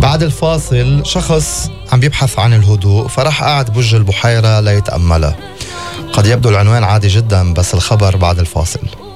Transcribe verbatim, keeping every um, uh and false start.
بعد الفاصل شخص عم بيبحث عن الهدوء فراح قاعد بوجه البحيرة ليتأملها. قد يبدو العنوان عادي جدا بس الخبر بعد الفاصل.